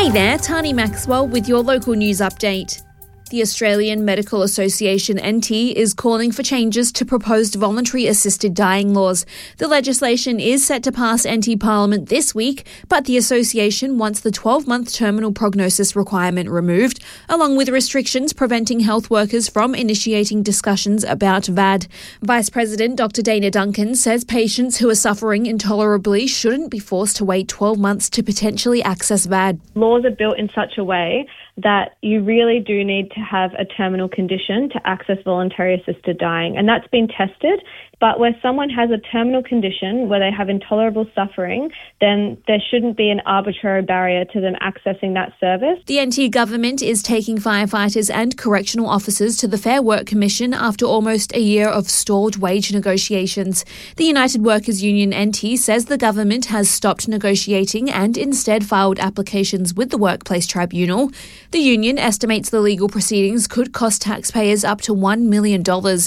Hey there, Tani Maxwell with your local news update. The Australian Medical Association NT is calling for changes to proposed voluntary assisted dying laws. The legislation is set to pass NT Parliament this week, but the association wants the 12-month terminal prognosis requirement removed, along with restrictions preventing health workers from initiating discussions about VAD. Vice President Dr. Dana Duncan says patients who are suffering intolerably shouldn't be forced to wait 12 months to potentially access VAD. Laws are built in such a way that you really do need to have a terminal condition to access voluntary assisted dying. And that's been tested. But where someone has a terminal condition where they have intolerable suffering, then there shouldn't be an arbitrary barrier to them accessing that service. The NT government is taking firefighters and correctional officers to the Fair Work Commission after almost a year of stalled wage negotiations. The United Workers Union NT says the government has stopped negotiating and instead filed applications with the Workplace Tribunal. The union estimates the legal proceedings could cost taxpayers up to $1 million.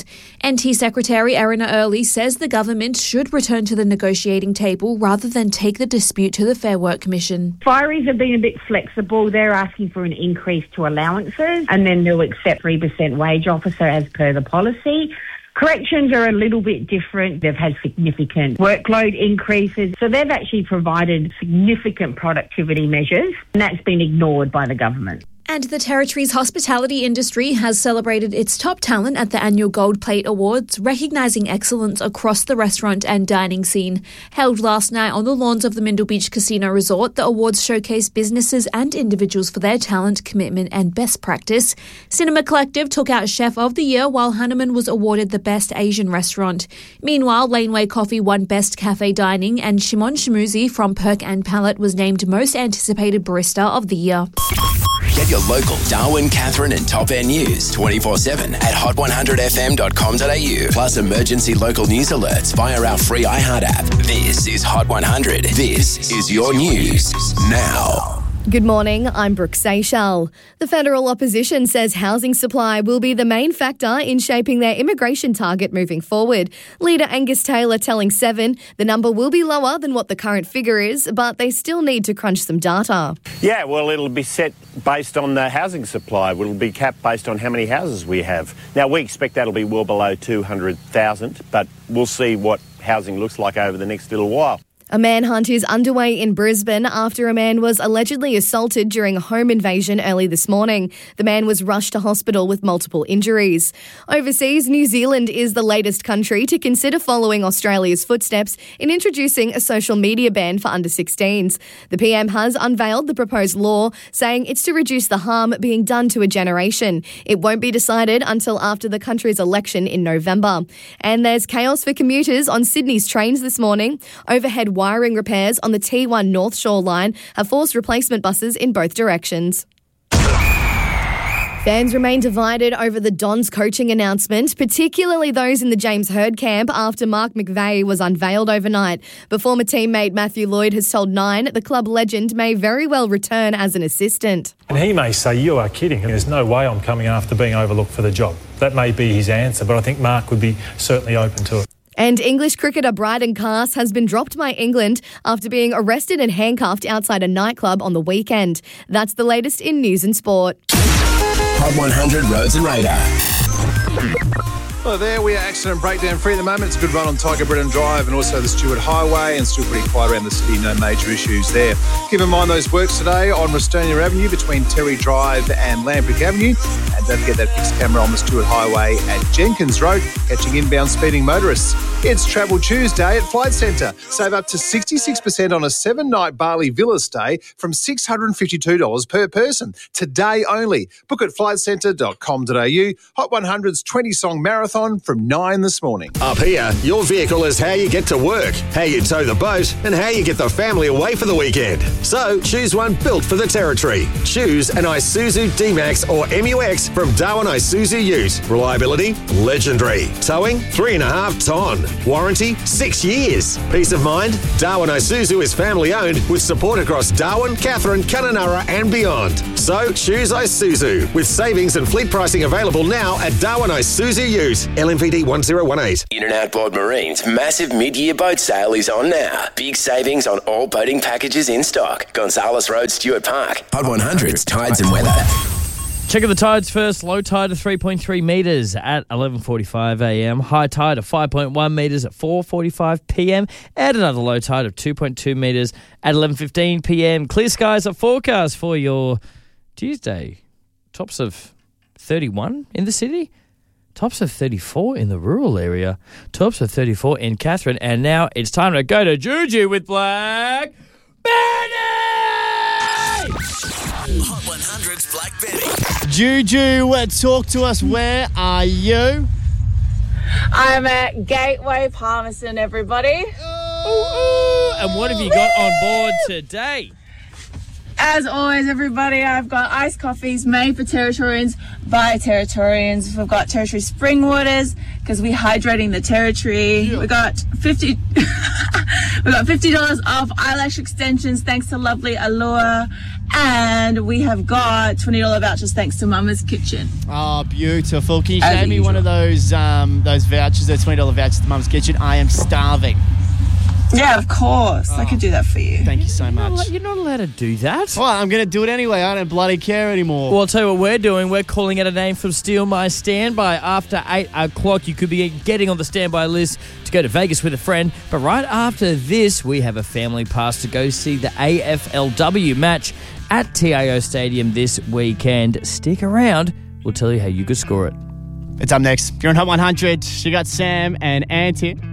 NT Secretary Erina Early says the government should return to the negotiating table rather than take the dispute to the Fair Work Commission. Fireys have been a bit flexible. They're asking for an increase to allowances and then they'll accept 3% wage officer as per the policy. Corrections are a little bit different. They've had significant workload increases. So they've actually provided significant productivity measures and that's been ignored by the government. And the Territory's hospitality industry has celebrated its top talent at the annual Gold Plate Awards, recognising excellence across the restaurant and dining scene. Held last night on the lawns of the Mindle Beach Casino Resort, the awards showcase businesses and individuals for their talent, commitment and best practice. Cinema Collective took out Chef of the Year, while Hanneman was awarded the Best Asian Restaurant. Meanwhile, Laneway Coffee won Best Cafe Dining, and Shimon Shimuzi from Perk and Palette was named Most Anticipated Barista of the Year. Get your local Darwin, Catherine and Top End news 24/7 at hot100fm.com.au. Plus emergency local news alerts via our free iHeart app. This is Hot 100. This is your news now. Good morning, I'm Brooke Seychelles. The federal opposition says housing supply will be the main factor in shaping their immigration target moving forward. Leader Angus Taylor telling Seven the number will be lower than what the current figure is, but they still need to crunch some data. Yeah, well, it'll be set based on the housing supply. It'll be capped based on how many houses we have. Now, we expect that'll be well below 200,000, but we'll see what housing looks like over the next little while. A manhunt is underway in Brisbane after a man was allegedly assaulted during a home invasion early this morning. The man was rushed to hospital with multiple injuries. Overseas, New Zealand is the latest country to consider following Australia's footsteps in introducing a social media ban for under-16s. The PM has unveiled the proposed law, saying it's to reduce the harm being done to a generation. It won't be decided until after the country's election in November. And there's chaos for commuters on Sydney's trains this morning. Overhead wiring repairs on the T1 North Shore line have forced replacement buses in both directions. Fans remain divided over the Dons coaching announcement, particularly those in the James Hird camp after Mark McVeigh was unveiled overnight. But former teammate Matthew Lloyd has told Nine the club legend may very well return as an assistant. And he may say, "You are kidding. There's no way I'm coming after being overlooked for the job." That may be his answer, but I think Mark would be certainly open to it. And English cricketer Bryden Cass has been dropped by England after being arrested and handcuffed outside a nightclub on the weekend. That's the latest in news and sport. Hot 100 Roads and Radar. Well, there we are, accident breakdown free at the moment. It's a good run on Tiger Brennan Drive and also the Stewart Highway, and still pretty quiet around the city, no major issues there. Keep in mind those works today on Westonia Avenue between Terry Drive and Lamprick Avenue, and don't forget that fixed camera on the Stewart Highway at Jenkins Road, catching inbound speeding motorists. It's Travel Tuesday at Flight Centre. Save up to 66% on a 7-night Bali Villa stay from $652 per person. Today only. Book at flightcentre.com.au. Hot 100's 20-song marathon from 9 this morning. Up here, your vehicle is how you get to work, how you tow the boat, and how you get the family away for the weekend. So choose one built for the Territory. Choose an Isuzu D-Max or MUX from Darwin Isuzu Ute. Reliability, legendary. Towing, 3.5 ton. Warranty, 6 years. Peace of mind, Darwin Isuzu is family owned with support across Darwin, Katherine, Kununurra and beyond. So choose Isuzu with savings and fleet pricing available now at Darwin Isuzu Ute. LMVD 1018. In and Outboard Marine's massive mid-year boat sale is on now. Big savings on all boating packages in stock. Gonzales Road, Stuart Park. Hot 100's Tides and Weather. Checking the tides first. Low tide of 3.3 metres at 11:45 a.m. High tide of 5.1 metres at 4:45 p.m. And another low tide of 2.2 metres at 11:15 p.m. Clear skies are forecast for your Tuesday. Tops of 31 in the city. Tops of 34 in the rural area. Tops of 34 in Katherine. And now it's time to go to Juju with Black Betty! Hot 100's Black Betty. Juju, talk to us. Where are you? I'm at Gateway Palmerston, everybody. And what have you got on board today? As always, everybody, I've got iced coffees made for Territorians by Territorians. We've got Territory Spring Waters because we're hydrating the Territory. Yeah. We got $50 off eyelash extensions thanks to lovely Allure. And we have got $20 vouchers thanks to Mama's Kitchen. Oh, beautiful. Can you show me one of those vouchers, those $20 vouchers to Mama's Kitchen? I am starving. Yeah, of course. I could do that for you. Thank you so much. You're not allowed to do that. Well, I'm going to do it anyway. I don't bloody care anymore. Well, I'll tell you what we're doing. We're calling out a name from Steal My Standby. After 8 o'clock, you could be getting on the standby list to go to Vegas with a friend. But right after this, we have a family pass to go see the AFLW match at TIO Stadium this weekend. Stick around. We'll tell you how you could score it. It's up next. You're on Hot 100. You got Sam and Auntie.